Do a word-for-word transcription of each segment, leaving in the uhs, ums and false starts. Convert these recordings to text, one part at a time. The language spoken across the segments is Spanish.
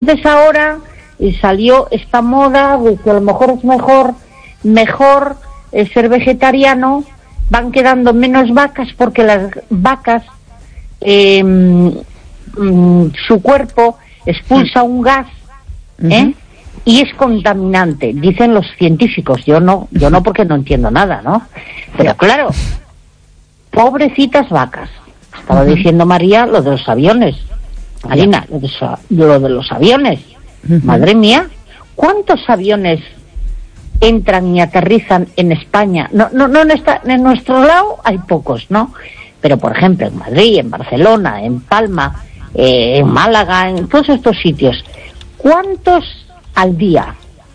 entonces ahora eh, salió esta moda de que a lo mejor es mejor, mejor eh, ser vegetariano, van quedando menos vacas porque las vacas, eh, mm, su cuerpo expulsa un gas, ¿eh? Uh-huh. Y es contaminante, dicen los científicos. Yo no, yo no porque no entiendo nada, ¿no? Pero claro, pobrecitas vacas. Estaba uh-huh. diciendo María lo de los aviones. Marina, lo de, lo de los aviones. Uh-huh. Madre mía, ¿cuántos aviones entran y aterrizan en España? No, no, no en, esta, en nuestro lado hay pocos, ¿no? Pero por ejemplo en Madrid, en Barcelona, en Palma, eh, en Málaga, en todos estos sitios, ¿cuántos al día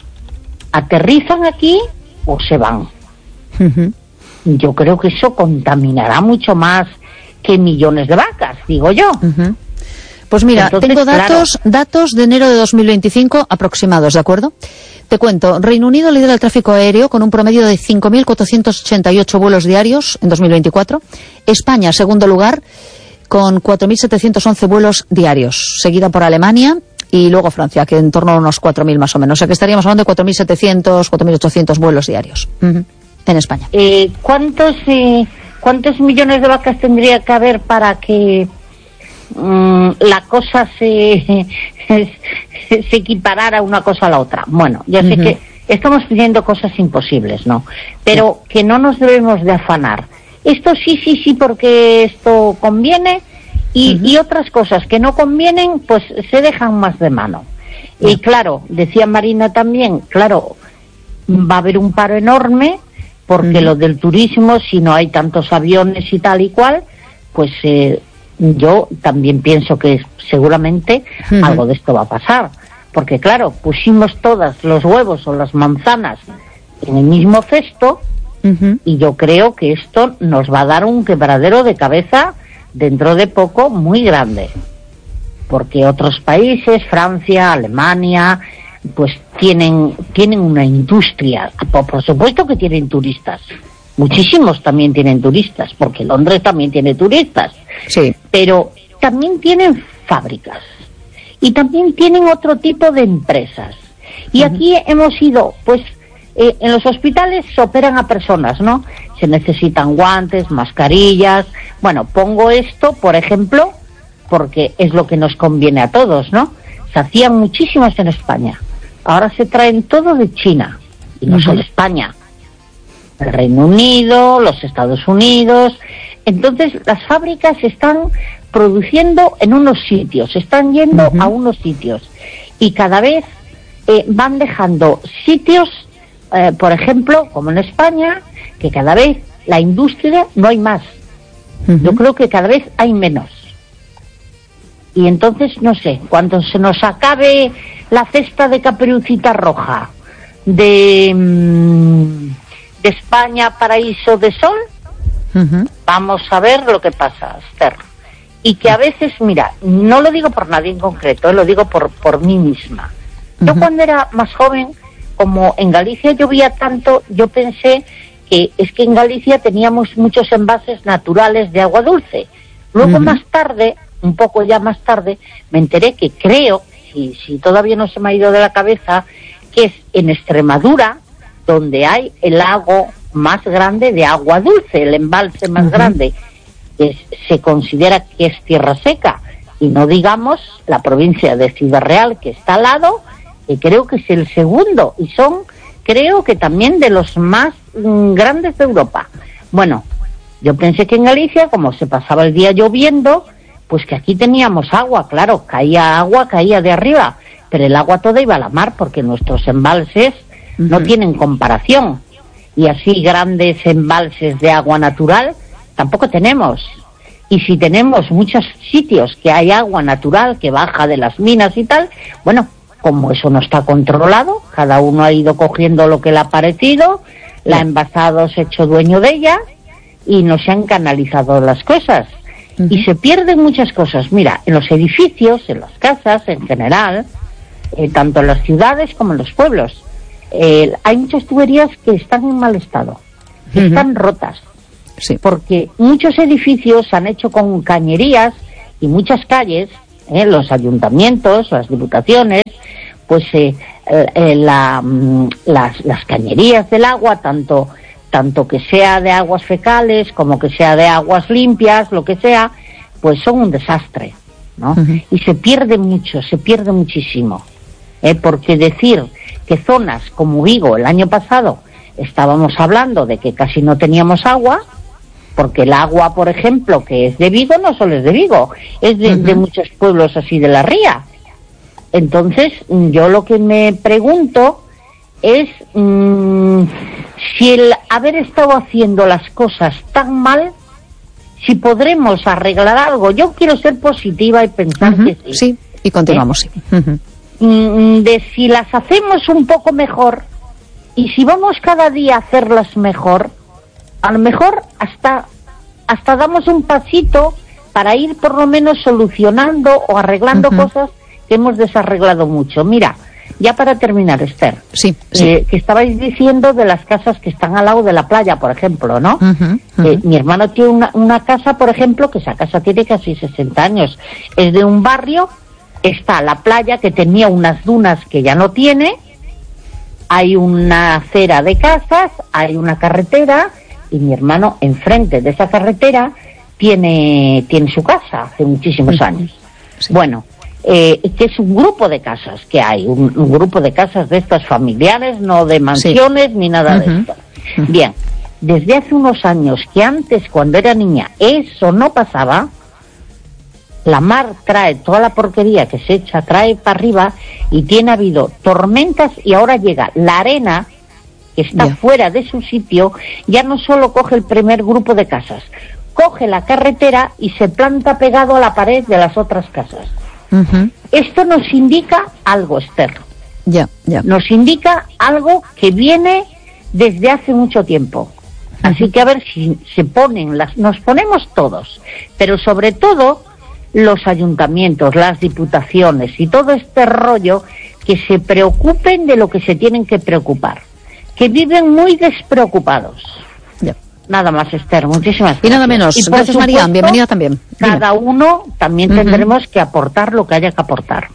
aterrizan aquí o se van? Uh-huh. Yo creo que eso contaminará mucho más que millones de vacas, digo yo. Uh-huh. Pues mira, Entonces, tengo datos claro. datos de enero de dos mil veinticinco aproximados, ¿de acuerdo? Te cuento, Reino Unido lidera el tráfico aéreo con un promedio de cinco mil cuatrocientos ochenta y ocho vuelos diarios en dos mil veinticuatro. España, segundo lugar, con cuatro mil setecientos once vuelos diarios, seguida por Alemania y luego Francia, que en torno a unos cuatro mil más o menos. O sea que estaríamos hablando de cuatro mil setecientos, cuatro mil ochocientos vuelos diarios uh-huh. en España. Eh, ¿cuántos, eh, ¿Cuántos millones de vacas tendría que haber para que mm, la cosa se, se, se equiparara una cosa a la otra? Bueno, ya sé uh-huh. que estamos pidiendo cosas imposibles, ¿no? Pero sí. que no nos debemos de afanar. Esto sí, sí, sí, porque esto conviene. Y, uh-huh. y otras cosas que no convienen, pues se dejan más de mano. Uh-huh. Y claro, decía Marina también, claro, va a haber un paro enorme, porque uh-huh. lo del turismo, si no hay tantos aviones y tal y cual, pues eh, yo también pienso que seguramente uh-huh. algo de esto va a pasar. Porque claro, pusimos todas los huevos o las manzanas en el mismo cesto, uh-huh. y yo creo que esto nos va a dar un quebradero de cabeza dentro de poco muy grande, porque otros países, Francia, Alemania, pues tienen tienen una industria, por, por supuesto que tienen turistas, muchísimos también tienen turistas, porque Londres también tiene turistas, sí, pero también tienen fábricas y también tienen otro tipo de empresas. Y uh-huh. aquí hemos ido, pues eh, en los hospitales se operan a personas, ¿no? Se necesitan guantes, mascarillas. Bueno, pongo esto, por ejemplo, porque es lo que nos conviene a todos, ¿no? Se hacían muchísimas en España. Ahora se traen todo de China, y no uh-huh. solo España. El Reino Unido, los Estados Unidos. Entonces, las fábricas están produciendo en unos sitios, están yendo uh-huh. a unos sitios. Y cada vez eh, van dejando sitios, eh, por ejemplo, como en España, que cada vez la industria no hay más. Uh-huh. Yo creo que cada vez hay menos. Y entonces, no sé, cuando se nos acabe la cesta de Caperucita Roja de, de España, Paraíso de Sol, uh-huh. vamos a ver lo que pasa, Esther. Y que a veces, mira, no lo digo por nadie en concreto, lo digo por, por mí misma. Yo uh-huh. cuando era más joven, como en Galicia llovía tanto, yo pensé que es que en Galicia teníamos muchos envases naturales de agua dulce. Luego uh-huh. más tarde, un poco ya más tarde, me enteré que creo, y si todavía no se me ha ido de la cabeza, que es en Extremadura donde hay el lago más grande de agua dulce, el embalse más uh-huh. grande, que se considera que es tierra seca, y no digamos la provincia de Ciudad Real, que está al lado, que creo que es el segundo, y son, creo que también de los más mm, grandes de Europa. Bueno, yo pensé que en Galicia, como se pasaba el día lloviendo, pues que aquí teníamos agua, claro, caía agua, caía de arriba, pero el agua toda iba a la mar, porque nuestros embalses uh-huh. no tienen comparación, y así grandes embalses de agua natural tampoco tenemos. Y si tenemos muchos sitios que hay agua natural que baja de las minas y tal, bueno, como eso no está controlado, cada uno ha ido cogiendo lo que le ha parecido, la ha envasado, se ha hecho dueño de ella y no se han canalizado las cosas. Uh-huh. Y se pierden muchas cosas. Mira, en los edificios, en las casas en general, eh, tanto en las ciudades como en los pueblos, eh, hay muchas tuberías que están en mal estado, que uh-huh. están rotas. Sí. Porque muchos edificios se han hecho con cañerías y muchas calles ¿eh? Los ayuntamientos, las diputaciones, pues eh, eh, la, las, las cañerías del agua, tanto, tanto que sea de aguas fecales como que sea de aguas limpias, lo que sea, pues son un desastre, ¿no? Uh-huh. Y se pierde mucho, se pierde muchísimo, ¿eh? Porque decir que zonas como Vigo el año pasado estábamos hablando de que casi no teníamos agua, porque el agua, por ejemplo, que es de Vigo, no solo es de Vigo, es de, uh-huh. de muchos pueblos así de la ría. Entonces, yo lo que me pregunto es mmm, si el haber estado haciendo las cosas tan mal, si podremos arreglar algo. Yo quiero ser positiva y pensar uh-huh. que sí. Sí, y continuamos, ¿Eh? sí. Uh-huh. De si las hacemos un poco mejor, y si vamos cada día a hacerlas mejor, a lo mejor hasta, hasta damos un pasito para ir por lo menos solucionando o arreglando uh-huh. cosas que hemos desarreglado mucho. Mira, ya para terminar, Esther, sí, sí. Eh, que estabais diciendo de las casas que están al lado de la playa, por ejemplo, ¿no? Uh-huh, uh-huh. Eh, mi hermano tiene una, una casa, por ejemplo, que esa casa tiene casi sesenta años. Es de un barrio, está la playa que tenía unas dunas que ya no tiene, hay una acera de casas, hay una carretera, y mi hermano enfrente de esa carretera tiene, tiene su casa hace muchísimos años. Sí. Bueno, eh, que es un grupo de casas que hay, un, un grupo de casas de estas familiares, no de mansiones sí. ni nada uh-huh. de esto. Uh-huh. Bien, desde hace unos años, que antes cuando era niña eso no pasaba, la mar trae toda la porquería que se echa, trae para arriba, y tiene habido tormentas, y ahora llega la arena que está yeah. fuera de su sitio, ya no solo coge el primer grupo de casas, coge la carretera y se planta pegado a la pared de las otras casas. Uh-huh. Esto nos indica algo, Esther. Yeah, yeah. Nos indica algo que viene desde hace mucho tiempo. Uh-huh. Así que a ver si se ponen, las, nos ponemos todos, pero sobre todo los ayuntamientos, las diputaciones y todo este rollo, que se preocupen de lo que se tienen que preocupar, que viven muy despreocupados. Ya. Nada más, Esther, muchísimas gracias. Y nada menos. Y gracias, María, bienvenida también. Cada Dime. uno también uh-huh. tendremos que aportar lo que haya que aportar.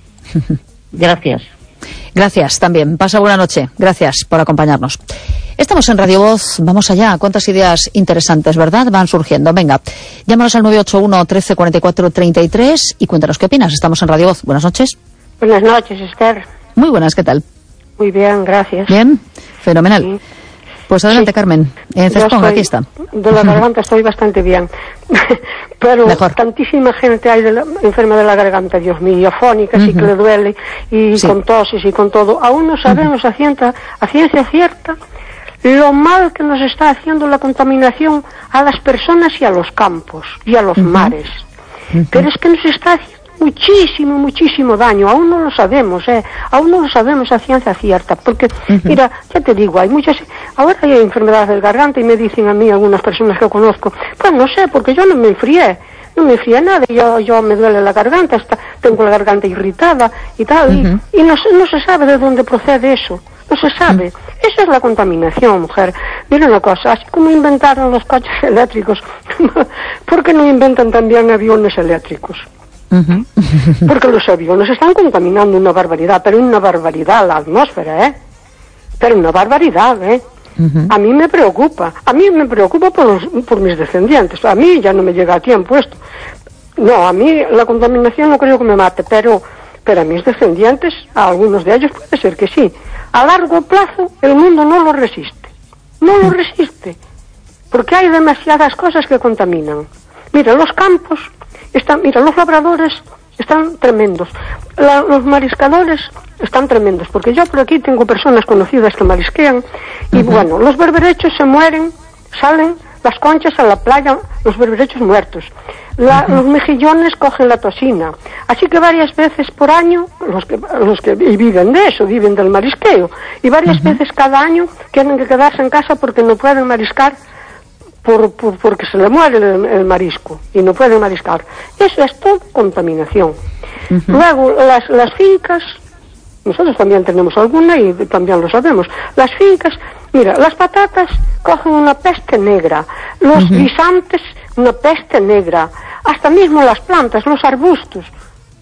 Gracias. Gracias también. Pasa buena noche. Gracias por acompañarnos. Estamos en Radio Voz. Vamos allá. Cuántas ideas interesantes, ¿verdad? Van surgiendo. Venga, llámanos al nueve ocho uno, trece, cuarenta y cuatro, treinta y tres y cuéntanos qué opinas. Estamos en Radio Voz. Buenas noches. Buenas noches, Esther. Muy buenas, ¿qué tal? Muy bien, gracias. Bien, fenomenal. Sí. Pues adelante, sí. Carmen. En Cesponga, aquí está. De la garganta estoy bastante bien. Pero Mejor. Tantísima gente hay de la, enferma de la garganta, Dios mío, afónica, uh-huh. sí que le duele, y sí. con toses y con todo. Aún no sabemos uh-huh. a, ciencia, a ciencia cierta lo mal que nos está haciendo la contaminación a las personas y a los campos y a los uh-huh. mares. Uh-huh. Pero es que nos está haciendo muchísimo, muchísimo daño. Aún no lo sabemos, ¿eh? Aún no lo sabemos a ciencia cierta. Porque, uh-huh. mira, ya te digo, hay muchas... Ahora hay enfermedades del garganta y me dicen a mí algunas personas que conozco, pues no sé, porque yo no me enfrié. No me enfrié nada, yo, yo me duele la garganta, está, tengo la garganta irritada y tal. Uh-huh. Y, y no, no se sabe de dónde procede eso. No se sabe. Uh-huh. Esa es la contaminación, mujer. Mira una cosa, así como inventaron los coches eléctricos, ¿por qué no inventan también aviones eléctricos? Uh-huh. Porque los aviones están contaminando una barbaridad, pero una barbaridad la atmósfera, ¿eh? Pero una barbaridad, ¿eh? Uh-huh. A mí me preocupa, a mí me preocupa por, los, por mis descendientes. A mí ya no me llega a tiempo esto. No, a mí la contaminación no creo que me mate, pero, pero a mis descendientes, a algunos de ellos puede ser que sí. A largo plazo el mundo no lo resiste, no lo resiste, porque hay demasiadas cosas que contaminan. Mira, los campos están, mira, los labradores están tremendos, La, los mariscadores están tremendos, porque yo por aquí tengo personas conocidas que marisquean, y uh-huh. bueno, los berberechos se mueren, salen las conchas a la playa, los berberechos muertos, la, uh-huh. los mejillones cogen la toxina, así que varias veces por año, los que, los que viven de eso, viven del marisqueo, y varias uh-huh. veces cada año tienen que quedarse en casa porque no pueden mariscar, Por, por, porque se le muere el, el marisco y no puede mariscar. Eso es todo contaminación. Uh-huh. Luego, las, las fincas, nosotros también tenemos alguna y también lo sabemos. Las fincas, mira, las patatas cogen una peste negra, los uh-huh. guisantes una peste negra, hasta mismo las plantas, los arbustos,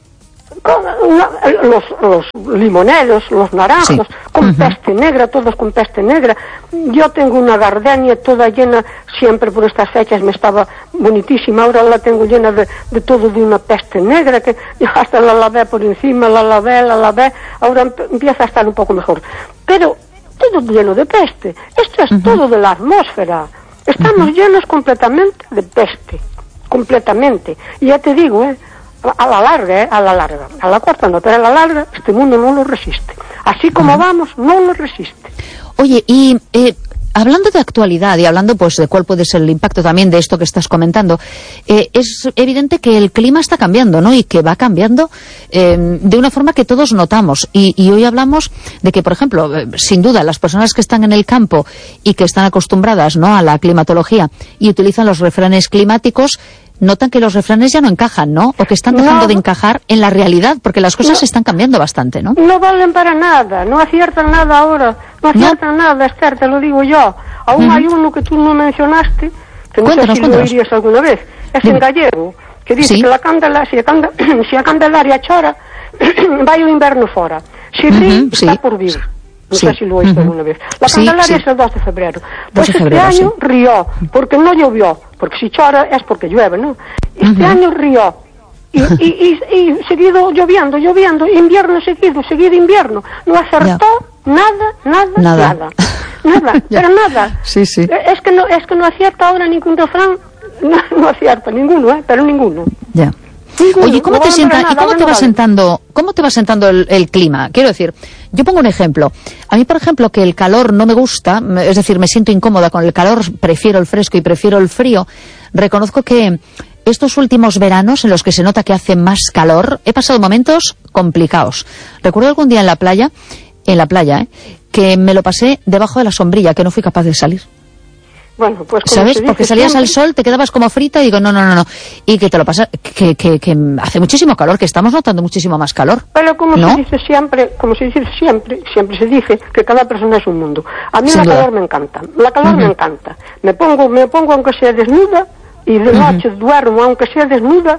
con, los, los limoneros, los naranjos, sí. con uh-huh. peste negra, todos con peste negra. Yo tengo una gardenia toda llena, siempre por estas fechas me estaba bonitísima, ahora la tengo llena de, de todo de una peste negra, que hasta la lavé por encima, la lavé, la lavé, ahora empieza a estar un poco mejor. Pero todo lleno de peste, esto es uh-huh. todo de la atmósfera, estamos uh-huh. llenos completamente de peste, completamente, y ya te digo, eh, a la larga, eh, a la larga, a la corta no, pero a la larga este mundo no lo resiste, así como uh-huh. vamos, no lo resiste. Oye, y eh, hablando de actualidad y hablando pues de cuál puede ser el impacto también de esto que estás comentando, eh, es evidente que el clima está cambiando, ¿no? Y que va cambiando eh, de una forma que todos notamos. Y, y hoy hablamos de que, por ejemplo, eh, sin duda, las personas que están en el campo y que están acostumbradas, ¿no?, a la climatología y utilizan los refranes climáticos, notan que los refranes ya no encajan, ¿no? O que están dejando no, de encajar en la realidad, porque las cosas no, están cambiando bastante, ¿no? No valen para nada, no aciertan nada ahora, no aciertan ¿No? nada, Esther, te lo digo yo. Aún uh-huh. hay uno que tú no mencionaste, que no cuéntanos, sé si cuéntanos. Lo oirías alguna vez, es Dime. En gallego, que dice ¿Sí? que la candela, si a, candela, si a Candelaria chora, vai o inverno fora. Si uh-huh, ri, sí. está por vir. No sí. sé si lo oíste uh-huh. alguna vez. La sí, Candelaria sí. es el dos de febrero. Pues de febrero, este año sí. rió, porque no llovió, porque si chora es porque llueve, ¿no? Este uh-huh. año rió, y, y, y, y seguido lloviendo, lloviendo, invierno seguido, seguido invierno. No acertó yeah. nada, nada, nada. Nada, nada pero nada. Sí, sí. Es que no, es que no acierta ahora ningún refrán, no, no acierta ninguno, ¿eh? Pero ninguno. Ya. Yeah. Oye, ¿cómo no te sienta, nada, ¿y cómo te va sentando, cómo te va sentando el, el clima? Quiero decir, yo pongo un ejemplo. A mí, por ejemplo, que el calor no me gusta, es decir, me siento incómoda con el calor, prefiero el fresco y prefiero el frío. Reconozco que estos últimos veranos en los que se nota que hace más calor, he pasado momentos complicados. Recuerdo algún día en la playa, en la playa, ¿eh?, que me lo pasé debajo de la sombrilla, que no fui capaz de salir. Bueno, pues ¿sabes? Porque salías siempre al sol, te quedabas como frita y digo, no, no, no, no. Y que te lo pasas, que, que, que hace muchísimo calor, que estamos notando muchísimo más calor. Pero como ¿no? se dice siempre, como se dice siempre, siempre se dice que cada persona es un mundo. A mí Sin la duda. calor me encanta, la calor uh-huh. me encanta. Me pongo, me pongo aunque sea desnuda, y de noche uh-huh. duermo aunque sea desnuda,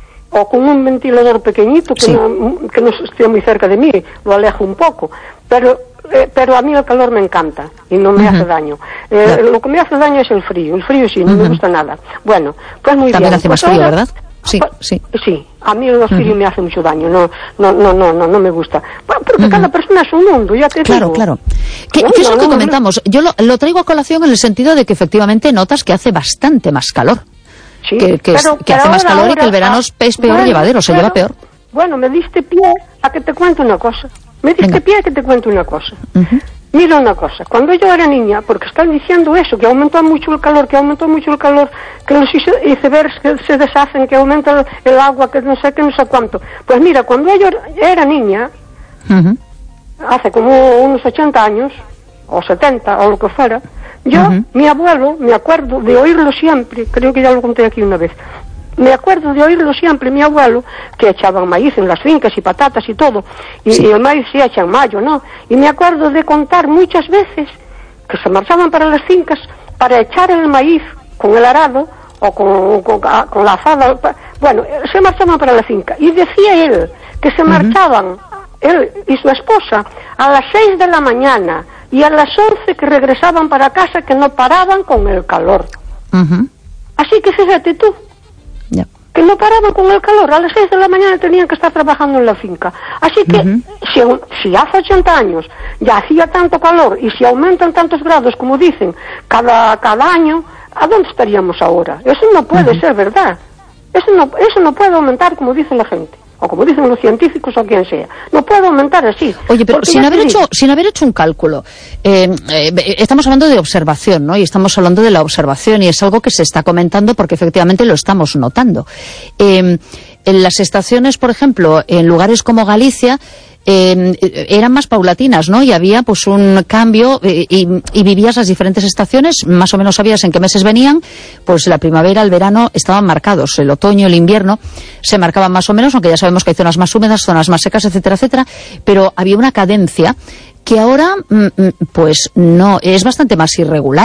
o con un ventilador pequeñito que, sí. no, que no esté muy cerca de mí, lo alejo un poco. Pero Eh, pero a mí el calor me encanta y no me uh-huh. hace daño. Eh, claro. Lo que me hace daño es el frío. El frío sí, no uh-huh. me gusta nada. Bueno, pues muy También bien. También hace más pues frío, ahora, ¿verdad? Sí, pues, sí. Sí, a mí el frío uh-huh. me hace mucho daño. No, no, no, no, no, no me gusta. Bueno, porque uh-huh. cada persona es un mundo, ya te claro, digo. Claro, claro. ¿Qué, no, ¿qué es no, lo que no, comentamos? No, Yo lo, lo traigo a colación en el sentido de que efectivamente notas que hace bastante más calor. Sí, que, que, pero, es, que pero hace ahora, más calor ahora, y que el verano ah, es peor bueno, llevadero, se bueno, lleva peor. Bueno, me diste pie a que te cuente una cosa. Me diste Venga. pie a que te cuente una cosa. Uh-huh. Mira una cosa, cuando yo era niña, porque están diciendo eso, que aumentó mucho el calor, que aumentó mucho el calor, que los icebergs que se deshacen, que aumenta el, el agua, que no sé qué, no sé cuánto. Pues mira, cuando yo era niña, uh-huh. hace como unos ochenta años, o setenta, o lo que fuera, yo, uh-huh. mi abuelo, me acuerdo de oírlo siempre, creo que ya lo conté aquí una vez, me acuerdo de oírlo siempre, mi abuelo, que echaban maíz en las fincas y patatas y todo, y, sí. y el maíz se echa en mayo, ¿no? Y me acuerdo de contar muchas veces que se marchaban para las fincas para echar el maíz con el arado o con, con, con la azada, bueno, se marchaban para la finca. Y decía él que se uh-huh. marchaban, él y su esposa, a las seis de la mañana y a las once que regresaban para casa, que no paraban con el calor. Uh-huh. Así que fíjate tú. Yeah. Que no paraban con el calor, a las seis de la mañana tenían que estar trabajando en la finca. Así que, uh-huh. si, si hace ochenta años ya hacía tanto calor, y si aumentan tantos grados, como dicen, cada, cada año, ¿a dónde estaríamos ahora? Eso no puede uh-huh. ser verdad. Eso no, eso no puede aumentar como dice la gente, o como dicen los científicos o quien sea. No puede aumentar así. Oye, pero sin haber hecho sin haber hecho un cálculo, eh, eh, estamos hablando de observación, ¿no? Y estamos hablando de la observación, y es algo que se está comentando porque efectivamente lo estamos notando. Eh, en las estaciones, por ejemplo, en lugares como Galicia, Eh, eran más paulatinas, ¿no? Y había pues un cambio eh, y, y vivías las diferentes estaciones, más o menos sabías en qué meses venían, pues la primavera, el verano estaban marcados, el otoño, el invierno se marcaban más o menos, aunque ya sabemos que hay zonas más húmedas, zonas más secas, etcétera, etcétera, pero había una cadencia que ahora pues no, es bastante más irregular.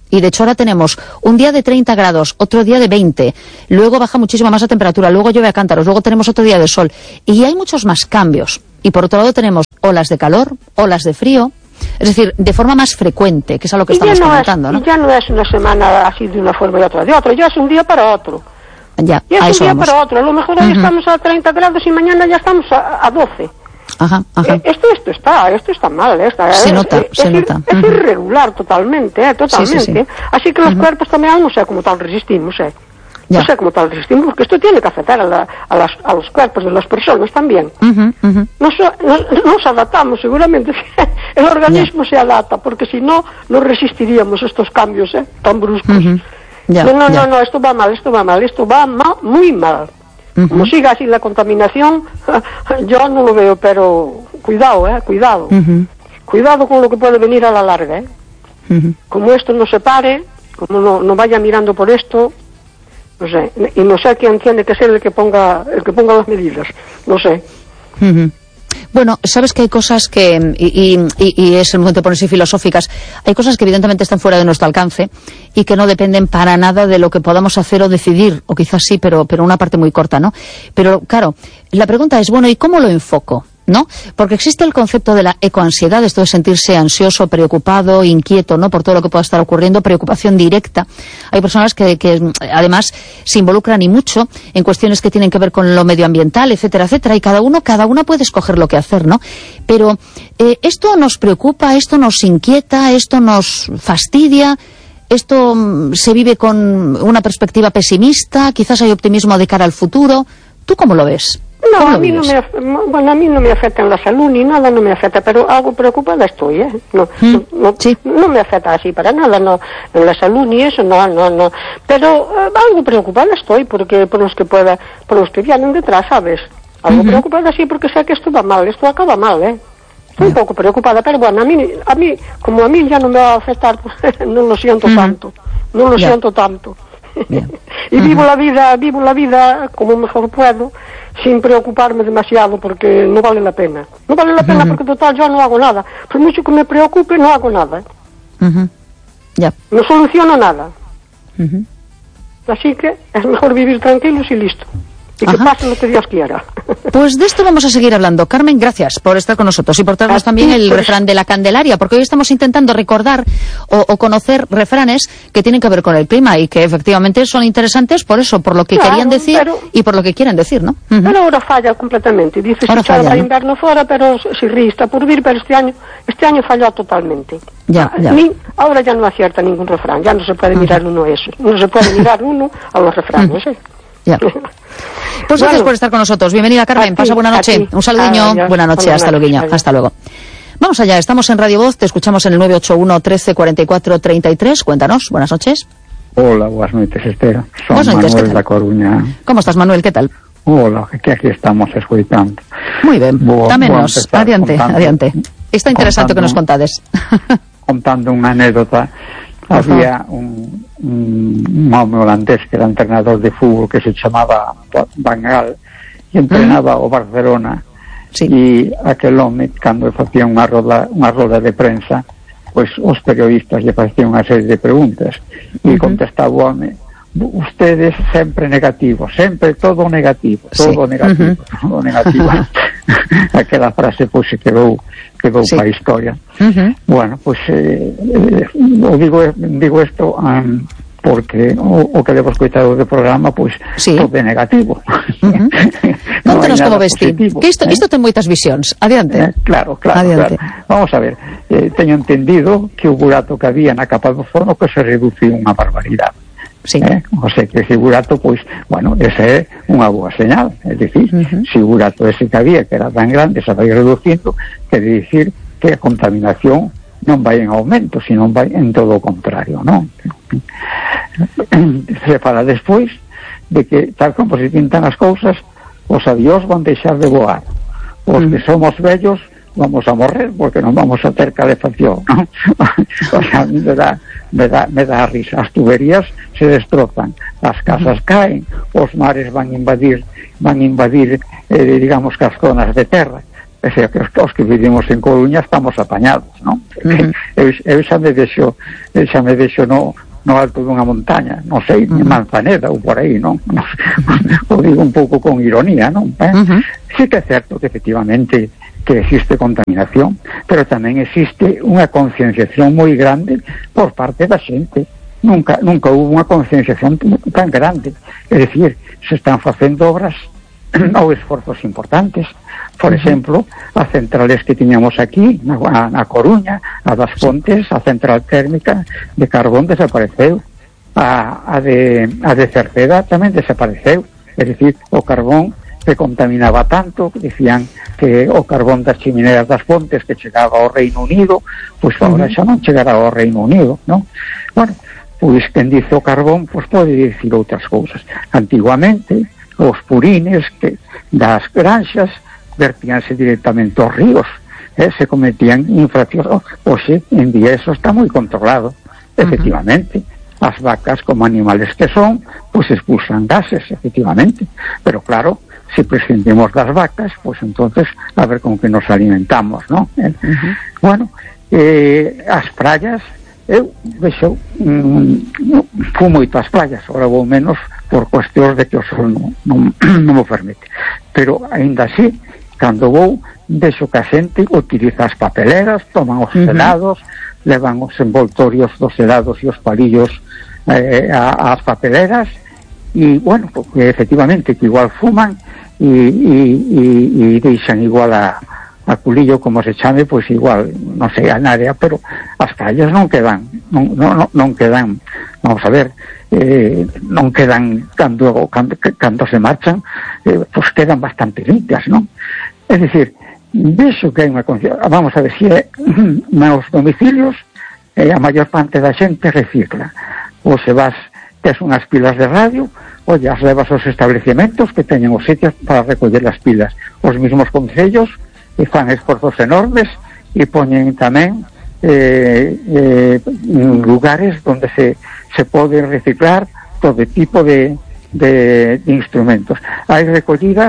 Y de hecho ahora tenemos un día de treinta grados, otro día de veinte, luego baja muchísimo más la temperatura, luego llueve a cántaros, luego tenemos otro día de sol. Y hay muchos más cambios. Y por otro lado tenemos olas de calor, olas de frío, es decir, de forma más frecuente, que es a lo que y estamos no comentando, es, ¿no? Y ya no es una semana así de una forma y otra de otra, ya es un día para otro. Ya, ya es a un eso día vamos. para otro, a lo mejor hoy uh-huh. estamos a treinta grados y mañana ya estamos a, a doce. Ajá, ajá. Eh, esto, esto está, esto está mal, esta, se es, nota, es, se es, nota. Es uh-huh. irregular totalmente, eh, totalmente. Sí, sí, sí. Así que los uh-huh. cuerpos también no sé cómo tal resistimos, eh. Ya. No sé cómo tal resistimos, porque esto tiene que afectar a, la, a, las, a los cuerpos de las personas también. Uh-huh, uh-huh. Nos, nos, nos adaptamos, seguramente el organismo yeah. se adapta, porque si no, no resistiríamos estos cambios eh, tan bruscos. Uh-huh. Yeah, no, no, yeah. no, no, esto va mal, esto va mal, esto va mal, muy mal. Uh-huh. Como siga así la contaminación, yo no lo veo, pero cuidado, eh, cuidado. Uh-huh. Cuidado con lo que puede venir a la larga, eh. Uh-huh. Como esto no se pare, como no, no vaya mirando por esto, no sé, y no sé quién tiene que ser el que ponga el que ponga las medidas, no sé. Uh-huh. Bueno, sabes que hay cosas que, y, y, y es el momento de ponerse filosóficas, hay cosas que evidentemente están fuera de nuestro alcance y que no dependen para nada de lo que podamos hacer o decidir, o quizás sí, pero, pero una parte muy corta, ¿no? Pero claro, la pregunta es, bueno, ¿y cómo lo enfoco? ¿No? Porque existe el concepto de la ecoansiedad, esto de sentirse ansioso, preocupado, inquieto, ¿no? Por todo lo que pueda estar ocurriendo, preocupación directa. Hay personas que, que además se involucran y mucho en cuestiones que tienen que ver con lo medioambiental, etcétera, etcétera, y cada uno, cada una puede escoger lo que hacer, ¿no? Pero eh, esto nos preocupa, esto nos inquieta, esto nos fastidia, esto um, se vive con una perspectiva pesimista, quizás hay optimismo de cara al futuro. ¿Tú cómo lo ves? No, a mí no me, bueno, a mí no me afecta en la salud ni nada, no me afecta, pero algo preocupada estoy, ¿eh? No, ¿Mm? no, no, sí. no me afecta así para nada, no, en la salud ni eso, no, no, no, pero eh, algo preocupada estoy porque por los que pueda, por los que vienen detrás, ¿sabes? Algo uh-huh. preocupada sí porque sé que esto va mal, esto acaba mal, ¿eh? Estoy yeah. un poco preocupada, pero bueno, a mí, a mí, como a mí ya no me va a afectar, pues, no lo siento uh-huh. tanto, no lo yeah. siento tanto. Yeah. y uh-huh. vivo la vida, vivo la vida como mejor puedo, sin preocuparme demasiado porque no vale la pena. No vale la pena uh-huh. porque total yo no hago nada. Por mucho que me preocupe no hago nada. Uh-huh. Yeah. No soluciono nada. Uh-huh. Así que es mejor vivir tranquilos y listo. Y que Ajá. pase lo que Dios quiera. Pues de esto vamos a seguir hablando. Carmen, gracias por estar con nosotros y por traernos también el pues... refrán de la Candelaria, porque hoy estamos intentando recordar o, o conocer refranes que tienen que ver con el clima y que efectivamente son interesantes por eso, por lo que claro, querían decir pero... y por lo que quieren decir, ¿no? Uh-huh. Pero ahora falla completamente. Dice ahora si falla, ¿no? invierno fuera, pero si ríe está por vir, pero este año, este año falló totalmente. Ya, ya. Ni, ahora ya no acierta ningún refrán, ya no se puede mirar uh-huh. uno eso, no se puede mirar uno a los refranes, ¿eh? Ya. Pues bueno, gracias por estar con nosotros. Bienvenida, Carmen. Ti, Pasa buena noche. Un saludiño. Adiós. Buena noche. Hasta luego. Hasta luego. Vamos allá. Estamos en Radio Voz. Te escuchamos en el nueve ocho uno, trece, cuarenta y cuatro, treinta y tres. Cuéntanos. Buenas noches. Hola, buenas noches, Esther. Son buenas noches, Manuel da Coruña. ¿Cómo estás, Manuel? ¿Qué tal? Hola, que aquí estamos escuchando. Muy bien. Bo, Dámenos. Adiante, contando, adiante. Está interesante contando, que nos contades. Contando una anécdota. Había un, un home holandés que era entrenador de fútbol que se chamaba Van Gaal e entrenaba uh-huh. o Barcelona sí. e aquel home, cando facía unha roda, unha roda de prensa, pois os periodistas lle facían unha serie de preguntas e uh-huh. contestaba o home: ustedes sempre negativos, sempre todo negativo, todo sí. negativo, uh-huh. todo negativo. Aquela frase pois se quedou quedou sí. para a historia. Uh-huh. Bueno, pois eh, eh, digo digo isto um, porque o, o que levo escoitado do programa pois sí. todo é negativo. Uh-huh. no Contanos como ves ti, que isto, eh? isto ten moitas visións. Adiante. Eh, claro, claro, Adiante. claro. Vamos a ver, eh, teño entendido que o burato que había na capa do forno que se reduciu unha barbaridade. Sí. Eh? O sea, que ese burato, pois, bueno, esa é unha boa señal, é dicir, uh-huh. se o burato ese que había, que era tan grande, se vai reducindo, quere dicir que a contaminación non vai en aumento, sino vai en todo o contrario, non? Se fala despois de que, tal como se pintan as cousas, os avións van deixar de voar, os uh-huh. que somos vellos vamos a morrer porque non vamos a ter calefacción, ¿no? O sea, me da, me da, me da risa. As tuberías se destrozan, as casas caen, os mares van invadir, van invadir, eh, digamos, que as zonas de terra, é sea, que os, os que vivimos en Coruña estamos apañados, non? Uh-huh. eu, eu xa me deixo eu xa me deixo no, no alto dunha montaña, non sei, uh-huh. Manzaneda ou por aí, non? non o digo un pouco con ironía, non? Eh? Uh-huh. Sí que é certo que efectivamente que existe contaminación, pero tamén existe unha concienciación moi grande por parte da xente. Nunca, nunca hubo unha concienciación tan grande. É dicir, se están facendo obras ou esforzos importantes. Por uh-huh. exemplo, as centrales que tiñamos aquí na, na Coruña, a das Pontes, a central térmica de carbón desapareceu, a, a, de, a de Cerceda tamén desapareceu. É dicir, o carbón que contaminaba tanto, que decían que o carbón das chimineas das Pontes que chegaba ao Reino Unido, pois agora xa non chegará ao Reino Unido, non? Bueno, pois quen dice o carbón, pois pode dicir outras cousas. Antiguamente, os purines que das granxas vertíanse directamente aos ríos, eh, se cometían infraccións. Oxe, en día eso está moi controlado, efectivamente. Uh-huh. As vacas, como animales que son, pois expulsan gases, efectivamente. Pero claro, si prescindimos das vacas, pois entonces a ver con que nos alimentamos, ¿no? Eh? Uh-huh. Bueno, eh, as praias, eu vexo, mm, fui moito ás praias, ahora vou menos por cuestións de que o sol non, non, non me permite, pero ainda así, cando vou, vexo que a xente utiliza as papeleras, toman os uh-huh. helados, levan os envoltorios dos helados e os palillos eh, ás papeleras, e, bueno, porque efectivamente que igual fuman e, e, e, e deixan igual a, a culillo, como se chame, pois igual, non sei, a área, pero as calles non quedan, non, non, non quedan, vamos a ver, eh, non quedan, cando, cando, cando se marchan, eh, pois quedan bastante limpias, non? É dicir, vexo que hai unha conciencia, vamos a ver, se é nos domicilios, eh, a maior parte da xente recicla, ou se vas, tes unhas pilas de radio, oye, as levas aos establecementos que teñen os sitios para recoller as pilas. Os mismos concellos e fan esforzos enormes e poñen tamén eh, eh, lugares onde se, se pode reciclar todo tipo de, de, de instrumentos. Hai recollidas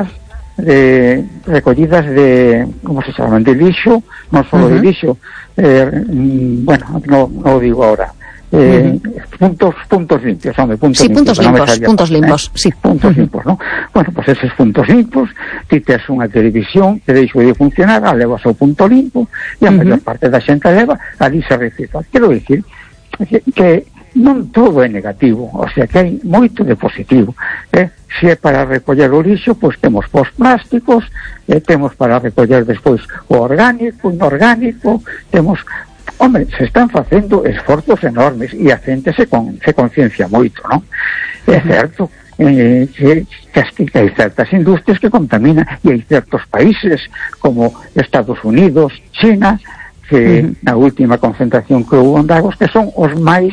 de recollidas de, como se chaman, de lixo, non só uh-huh. de lixo, eh, bueno, non no digo ahora, Eh, uh-huh. puntos puntos limpios, hombre, puntos sí, limpios, puntos limpos, no puntos limpos, eh? sí. Puntos uh-huh. limpos, ¿no? Bueno, pues esos puntos limpos, ti tes unha televisión que deixou de funcionar, a levas ao punto limpo, e a uh-huh. maior parte da xente leva, ali se recicla. Quero dicir que, que non todo é negativo, o sea, que hai moito de positivo, eh? Se é para recoller o lixo, pois temos pos plásticos, eh, temos para recoller despois o orgánico, o inorgánico, temos... Hombre, se están facendo esforzos enormes e a xente se, con, se conciencia moito, non? É certo eh, que, que hai certas industrias que contaminan e hai certos países como Estados Unidos, China, que uh-huh. na última concentración que houve en Dagos, que son os máis,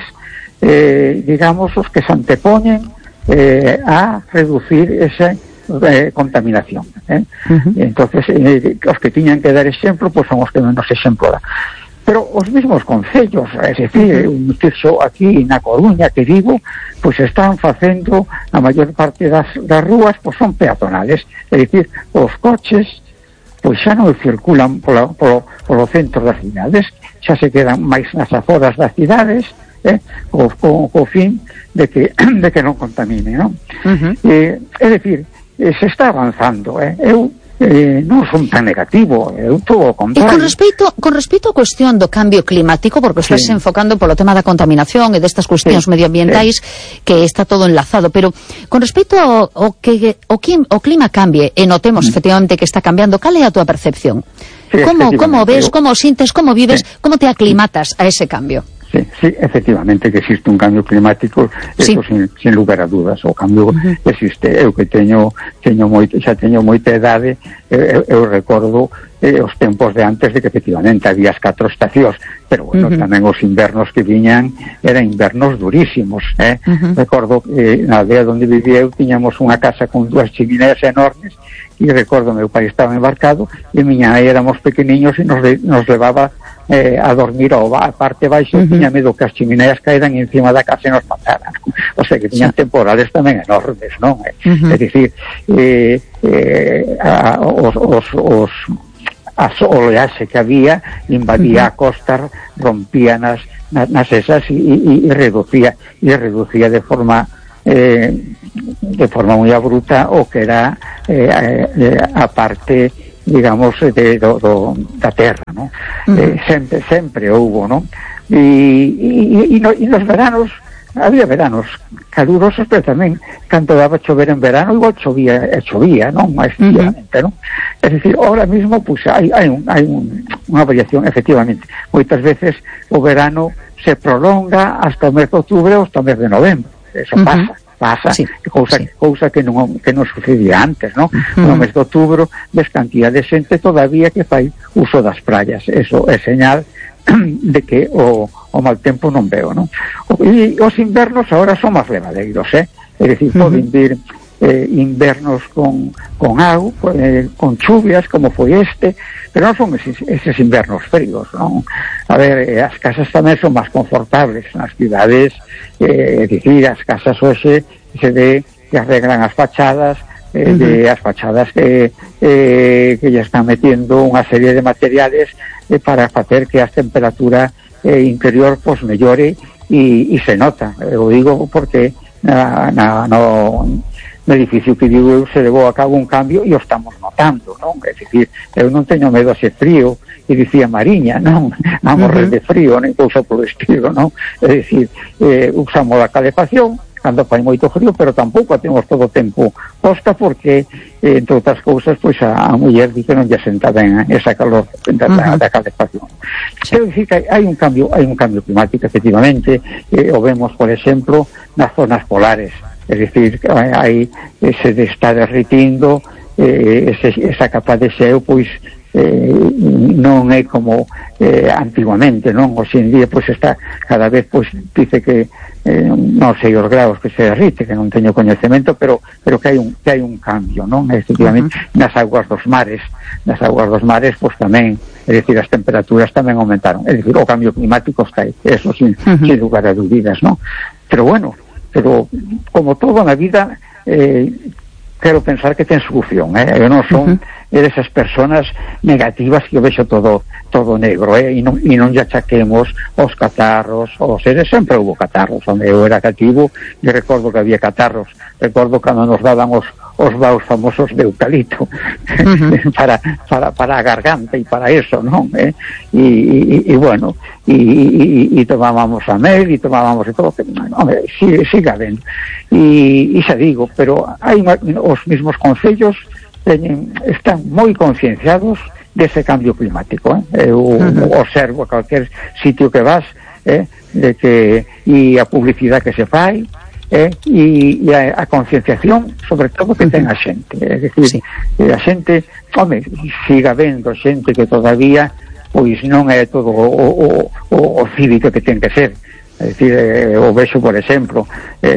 eh, digamos, os que se antepoñen eh, a reducir esa eh, contaminación. Eh? Uh-huh. Entonces, eh, os que tiñan que dar exemplo, pois son os que menos exemplo dan. Pero os mesmos concellos, é dicir, un terzo aquí na Coruña que vivo, pois están facendo a maior parte das, das rúas, pois son peatonales, é dicir, os coches pois xa non circulan polo, polo, polo centro das cidades, xa se quedan máis nas aforas das cidades, eh, co, co, co fin de que, de que non contamine, non? Uh-huh. Eh, é dicir, eh, se está avanzando, eh, eu Eh, non son tan negativo, eu todo o contrario. E con respecto, con respecto á cuestión do cambio climático, porque estás sí. enfocando polo tema da contaminación e destas cuestións sí. medioambientais, sí. que está todo enlazado, pero con respecto ao, ao que o, o clima cambie, e notemos mm. efectivamente que está cambiando, cal é a túa percepción? Sí, como, como ves, como sintes, como vives, sí. como te aclimatas a ese cambio? Sí, sí, efectivamente que existe un cambio climático, eso sí. sin, sin lugar a dudas, o cambio uh-huh. existe. Eu que teño, teño moito, xa teño moita idade, eu, eu recordo eh, os tempos de antes de que efectivamente había as catro estacións, pero bueno, uh-huh. tamén os invernos que viñan eran invernos durísimos, eh? Uh-huh. Recordo que eh, na aldea onde vivía eu tiñamos unha casa con dúas chimineas enormes, e recordo meu pai estaba embarcado e miña nai éramos pequeniños e nos, de, nos levaba eh, a dormir ao a parte baixo, uh-huh. tiña medo que as chimineas caeran encima da casa e nos mataran, o sea que tiñan sí. temporales tamén enormes, non? Uh-huh. É dicir, eh, eh, a, os, os, os a oleaxe que había invadía uh-huh. a costa, rompía nas, nas, nas esas e, e, e reducía e reducía de forma eh, de forma moi abrupta o que era eh, eh, a parte, digamos, de, do, do, da terra, ¿no? Uh-huh. eh, sempre, sempre houbo, ¿no? E, e, e, no, e nos veranos había veranos calurosos, pero tamén cando daba chover en verano igual chovía, e chovía, non? Efectivamente, uh-huh. non? Es decir, ahora mismo pues hai, hai, un, hai un, unha variación, efectivamente. Moitas veces o verano se prolonga hasta o mes de outubro ou hasta o mes de novembro. Eso uh-huh. pasa. pasa, sí, cousa, sí. cousa que non que non sucedía antes, non? Uh-huh. No mes de outubro ves cantidad de xente todavía que fai uso das praias. Eso é señal de que o, o mal tempo non veo, non? E os invernos agora son máis levadeiros, eh? É dicir, uh-huh. poden vir eh, invernos con, con agua, eh, con chuvias, como foi este, pero non son eses, eses invernos fríos, non? A ver, eh, as casas tamén son máis confortables nas cidades, eh, é dicir, as casas hoxe se ve que arreglan as fachadas, eh, uh-huh. de as fachadas que eh, que ya están metiendo unha serie de materiales eh, para facer que a temperatura eh, interior pues mellore e, e se nota. Eu digo porque na, na, no, no edificio que digo eu se levou a cabo un cambio e o estamos notando, non? É dicir, eu non teño medo a ser frío, e dicía Mariña, non? A morrer uh-huh. de frío, nem cousa polo estilo, non? É dicir, eh, usamos a calefacción cando fai moito frío, pero tampouco temos todo o tempo posta porque, eh, entre outras cousas, pois a, a muller di que non lle senta ben esa calor da, uh-huh. da calefacción. Sí. Quero dicir que hai un cambio, hai un cambio climático, efectivamente, eh, o vemos, por exemplo, nas zonas polares, é dicir, hai, se está derritindo, eh, ese, esa capa de xeo, pois, eh, non é como eh, antiguamente, non? Hoxe en día, pois, está cada vez, pois, dice que Eh, non sei os graus que se derrite, que non teño coñecemento, pero pero que hai un que hai un cambio, non? Efectivamente, uh-huh. nas aguas dos mares, nas aguas dos mares, pois tamén, é dicir, as temperaturas tamén aumentaron. É dicir, o cambio climático está aí, eso sin, uh-huh. sin lugar a dúbidas, non? Pero bueno, pero como todo na vida, eh, quero pensar que ten solución, eh? Eu non son uh-huh. esas personas negativas que eu vexo todo todo negro, eh? E non, e non lle achaquemos os catarros, os seres, sempre houve catarros, onde eu era cativo, e recordo que había catarros, recordo cando nos daban os os vaos famosos de eucalipto uh-huh. para, para, para a garganta e para eso, non? Eh? E, e, e bueno, e, e, e tomábamos a mel e tomábamos e todo, hombre, sigue, sigue habendo. E, e xa digo, pero hai os mismos concellos teñen, están moi concienciados dese cambio climático, eh? Eu uh-huh. observo a calquer sitio que vas, eh? de que e a publicidade que se fai, eh? e, e a, a concienciación sobre todo que ten a xente, é dicir, sí. a xente, home, siga vendo xente que todavía pois non é todo o, o, o, o cívico que ten que ser, é dicir, eh, o vexo, por exemplo,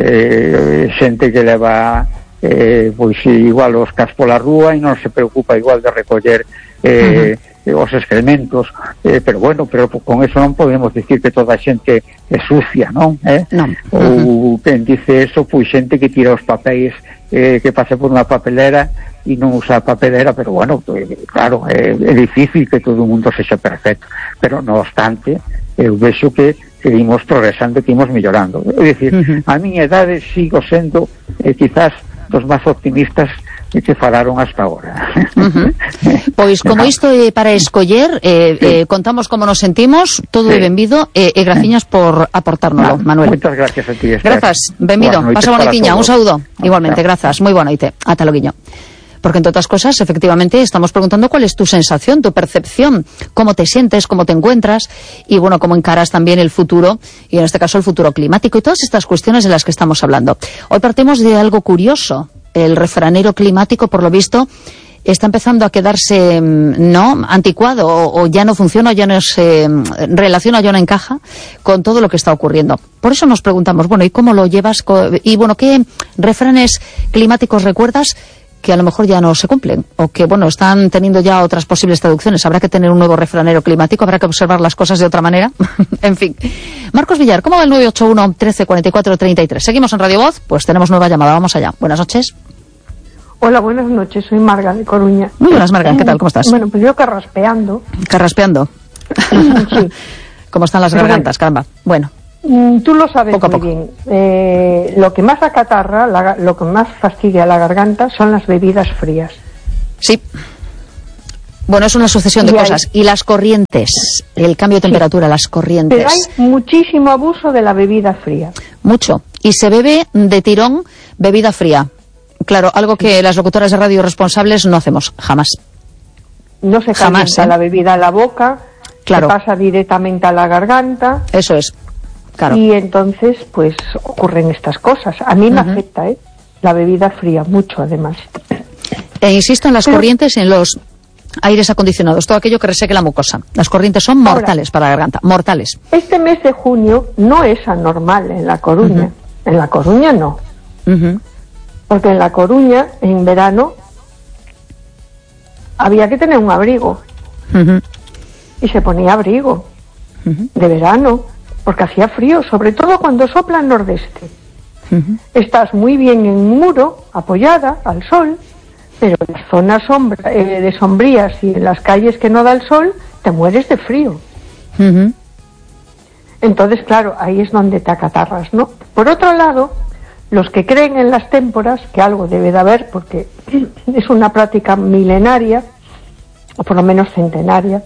eh, xente que leva eh, pois igual os cas pola rúa e non se preocupa igual de recoller eh, uh-huh. os excrementos, eh, pero bueno, pero con eso non podemos dicir que toda a xente é sucia, non? Eh? Non. Ou uh-huh. quen dice eso, pois xente que tira os papéis, eh, que pase por unha papelera e non usa a papelera, pero bueno, eh, claro, é, é difícil que todo o mundo sexa perfecto, pero non obstante, eu vexo que que imos progresando, que imos mellorando. É dicir, uh-huh. a miña edade sigo sendo eh, quizás dos máis optimistas que falaron hasta agora. Uh-huh. Pois como isto é para escoller, eh, sí. eh, contamos como nos sentimos, todo sí. é benvido, e eh, eh, graciñas por aportárnoslo, no, Manuel. Moitas gracias a ti. Grazas, benvido, pasa boa noitiña, un saúdo, igualmente, grazas, moi boa noite, ata loguiño. Porque, entre otras cosas, efectivamente, estamos preguntando cuál es tu sensación, tu percepción, cómo te sientes, cómo te encuentras y, bueno, cómo encaras también el futuro, y en este caso el futuro climático y todas estas cuestiones de las que estamos hablando. Hoy partimos de algo curioso. El refranero climático, por lo visto, está empezando a quedarse, ¿no?, anticuado, o, o ya no funciona, o ya no se relaciona, ya no encaja con todo lo que está ocurriendo. Por eso nos preguntamos, bueno, ¿y cómo lo llevas? Y, bueno, ¿qué refranes climáticos recuerdas que a lo mejor ya no se cumplen, o que, bueno, están teniendo ya otras posibles traducciones? Habrá que tener un nuevo refranero climático, habrá que observar las cosas de otra manera. En fin. Marcos Villar, ¿cómo va el nueve ocho uno, trece, cuarenta y cuatro, treinta y tres? ¿Seguimos en Radio Voz? Pues tenemos nueva llamada, vamos allá. Buenas noches. Hola, buenas noches, soy Marga de Coruña. Muy buenas, Marga, ¿qué tal? ¿Cómo estás? Bueno, pues yo carraspeando. Carraspeando. Sí. ¿Cómo están las gargantas, caramba? Bueno. Tú lo sabes poco a muy poco. bien. Eh, lo que más acatarra, la, lo que más fastidia la garganta son las bebidas frías. Sí. Bueno, es una sucesión de Y hay- cosas. Y las corrientes, el cambio de temperatura, las corrientes. Pero hay muchísimo abuso de la bebida fría. Mucho. Y se bebe de tirón bebida fría. Claro, algo que las locutoras de radio responsables no hacemos, jamás. No se Jamás, calienta ¿eh? la bebida a la boca, Claro. se pasa directamente a la garganta. Eso es. Claro. Y entonces, pues, ocurren estas cosas. A mí me afecta, ¿eh? La bebida fría, mucho además. E insisto en las Pero- corrientes y en los aires acondicionados, todo aquello que reseque la mucosa. Las corrientes son Ahora- mortales para la garganta, mortales. Este mes de junio no es anormal en La Coruña. En La Coruña no. Ujú. Porque en La Coruña, en verano, había que tener un abrigo. Ujú. Y se ponía abrigo. Ujú. De verano. Porque hacía frío, sobre todo cuando sopla el nordeste. Ujú. Estás muy bien en un muro, apoyada al sol, pero en las zonas sombra, eh, de sombrías y en las calles que no da el sol, te mueres de frío. Ujú. Entonces, claro, ahí es donde te acatarras, ¿no? Por otro lado, los que creen en las témporas, que algo debe de haber, porque es una práctica milenaria, o por lo menos centenaria,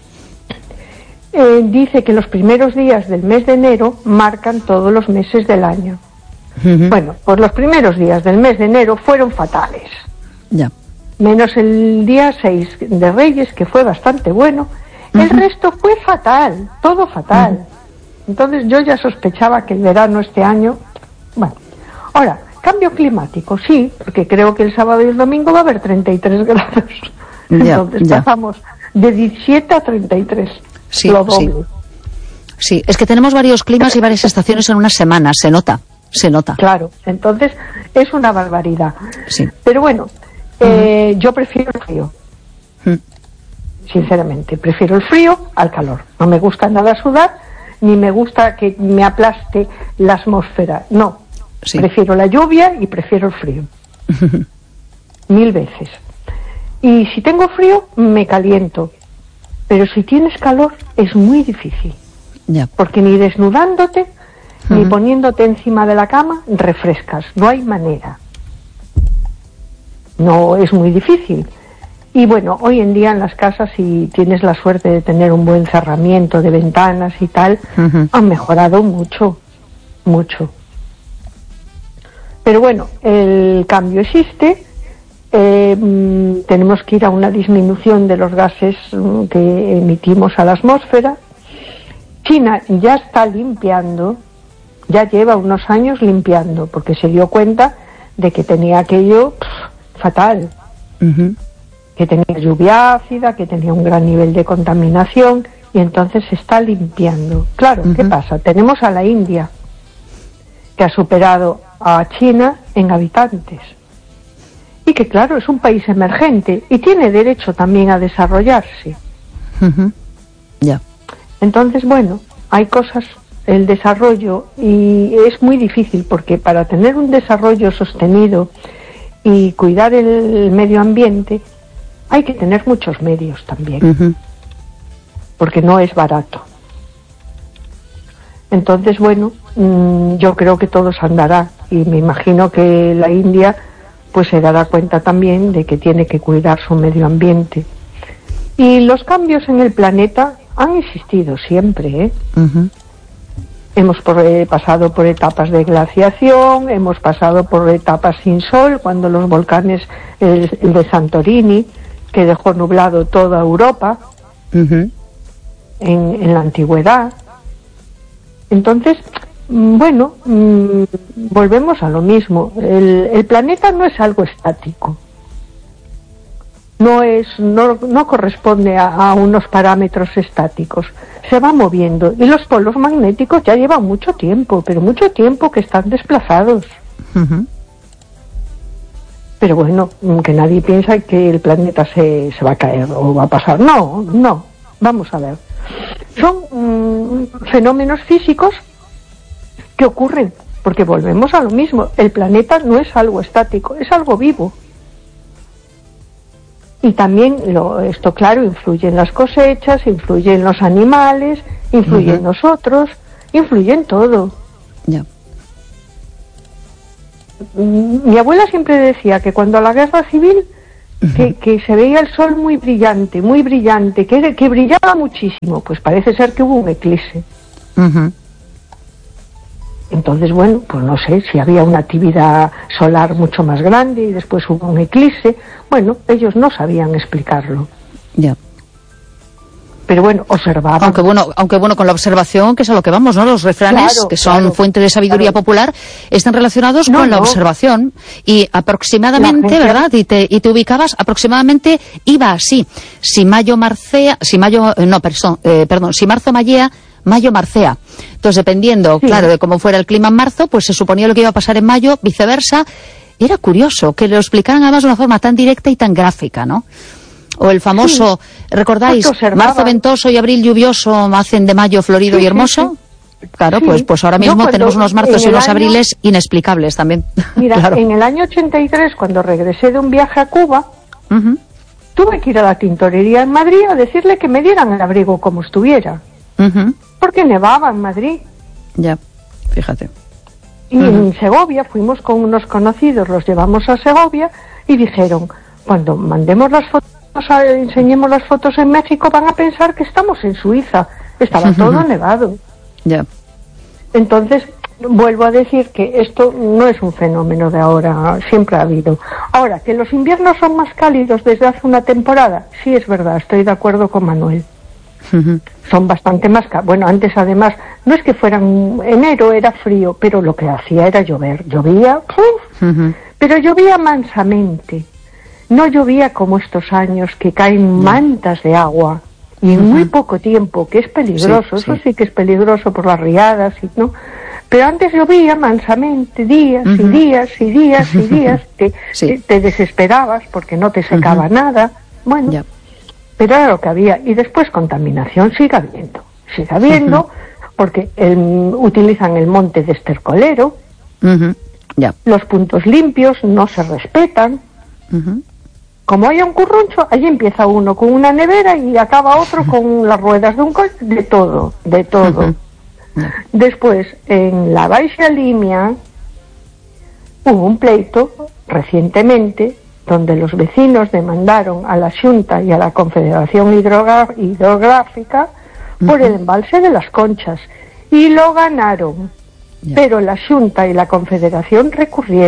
eh, dice que los primeros días del mes de enero marcan todos los meses del año. Ujú. Bueno, pues los primeros días del mes de enero fueron fatales. Ya. Menos el día seis de Reyes, que fue bastante bueno. El resto fue fatal, todo fatal. Entonces yo ya sospechaba que el verano este año... Bueno, ahora, cambio climático, sí, porque creo que el sábado y el domingo va a haber treinta y tres grados. Ya, Entonces ya. pasamos de diecisiete a treinta y tres, Sí, lo sí. doble. Sí, es que tenemos varios climas y varias estaciones en una semana, se nota, se nota. Claro, entonces es una barbaridad. Sí. Pero bueno, eh, yo prefiero el frío. Mm. Sinceramente, prefiero el frío al calor. No me gusta nada sudar, ni me gusta que me aplaste la atmósfera. No, Sí. prefiero la lluvia y prefiero el frío. Mil veces. Y si tengo frío, me caliento. Pero si tienes calor, es muy difícil. Ya. Porque ni desnudándote, ni poniéndote encima de la cama, refrescas. No hay manera. No, es muy difícil. Y bueno, hoy en día en las casas, si tienes la suerte de tener un buen cerramiento de ventanas y tal, Ujú. han mejorado mucho, mucho. Pero bueno, el cambio existe. Eh, mm, tenemos que ir a una disminución de los gases mm, que emitimos a la atmósfera. China ya está limpiando, ya lleva unos años limpiando, porque se dio cuenta de que tenía aquello pff, fatal. Ujú. Que tenía lluvia ácida, que tenía un gran nivel de contaminación, y entonces se está limpiando. Claro, ¿qué Ujú. pasa? Tenemos a la India, que ha superado a China en habitantes, y que claro, es un país emergente, y tiene derecho también a desarrollarse. Ujú. Ya. Entonces, bueno, hay cosas, el desarrollo, y es muy difícil, porque para tener un desarrollo sostenido y cuidar el medio ambiente, hay que tener muchos medios también, Ujú. porque no es barato. Entonces, bueno, mmm, yo creo que todo se andará, y me imagino que la India pues se dará cuenta también de que tiene que cuidar su medio ambiente. Y los cambios en el planeta han existido siempre, ¿eh? Ujú. Hemos por- eh, pasado por etapas de glaciación, hemos pasado por etapas sin sol, cuando los volcanes, el, el de Santorini, que dejó nublado toda Europa Ujú. en, en la antigüedad. Entonces, mm, bueno, mm, volvemos a lo mismo. El, el planeta no es algo estático. No es, no, no corresponde a, a unos parámetros estáticos. Se va moviendo. Y los polos magnéticos ya llevan mucho tiempo, pero mucho tiempo que están desplazados. Ujú. Pero bueno, que nadie piensa que el planeta se, se va a caer o va a pasar. No, no. Vamos a ver. Son mm, fenómenos físicos que ocurren, porque volvemos a lo mismo. El planeta no es algo estático, es algo vivo. Y también, lo, esto claro, influye en las cosechas, influye en los animales, influye uh-huh. en nosotros, influye en todo. Ya. Mi abuela siempre decía que cuando la guerra civil, uh-huh. que, que se veía el sol muy brillante, muy brillante, que, que brillaba muchísimo, pues parece ser que hubo un eclipse. Uh-huh. Entonces, bueno, pues no sé si había una actividad solar mucho más grande y después hubo un eclipse. Bueno, ellos no sabían explicarlo. Ya. Pero bueno, observaban. Aunque bueno, aunque bueno, con la observación, que es a lo que vamos, ¿no? Los refranes, claro, que son claro, fuente de sabiduría claro. popular, están relacionados no, con la no. observación. Y aproximadamente, gente... ¿verdad? Y te, y te ubicabas, aproximadamente iba así. Si mayo marcea, si mayo, eh, no, perdón, eh, perdón, si marzo mayea, mayo marcea. Entonces, dependiendo, sí. claro, de cómo fuera el clima en marzo, pues se suponía lo que iba a pasar en mayo, viceversa. Era curioso que lo explicaran además de una forma tan directa y tan gráfica, ¿no? O el famoso, sí. ¿recordáis? Marzo ventoso y abril lluvioso hacen de mayo florido sí, y hermoso. Sí, sí. Claro, sí. pues pues ahora mismo no, tenemos unos marzos y unos año... abriles inexplicables también. Mira, claro. en el año ochenta y tres, cuando regresé de un viaje a Cuba, uh-huh. tuve que ir a la tintorería en Madrid a decirle que me dieran el abrigo como estuviera. Uh-huh. Porque nevaba en Madrid. Ya, fíjate. Y uh-huh. en Segovia fuimos con unos conocidos, los llevamos a Segovia y dijeron, cuando mandemos las fotos, enseñemos las fotos en México, van a pensar que estamos en Suiza. Estaba uh-huh. todo nevado. Ya. Entonces, vuelvo a decir que esto no es un fenómeno de ahora, siempre ha habido. Ahora, que los inviernos son más cálidos desde hace una temporada, sí es verdad, estoy de acuerdo con Manuel. Uh-huh. Son bastante más cálidos. Bueno, antes además, no es que fueran enero, era frío, pero lo que hacía era llover. Llovía, ¡puf! Uh-huh. Pero llovía mansamente. No llovía como estos años que caen mantas de agua y en uh-huh. muy poco tiempo, que es peligroso, sí, eso sí. sí que es peligroso por las riadas, y, ¿no? Pero antes llovía mansamente, días uh-huh. y días y días y días, que sí. te, te desesperabas porque no te secaba uh-huh. nada, bueno, yeah. pero era lo que había. Y después contaminación sigue habiendo, sigue habiendo, uh-huh. porque el, utilizan el monte de estercolero, uh-huh. yeah. los puntos limpios no se respetan, uh-huh. como haya un curruncho, allí empieza uno con una nevera y acaba otro con las ruedas de un coche, de todo, de todo. Uh-huh. Después, en la Baixa Línea, hubo un pleito recientemente donde los vecinos demandaron a la Xunta y a la Confederación Hidrogra- Hidrográfica uh-huh. por el embalse de las Conchas y lo ganaron. Yeah. Pero la Xunta y la Confederación recurrieron.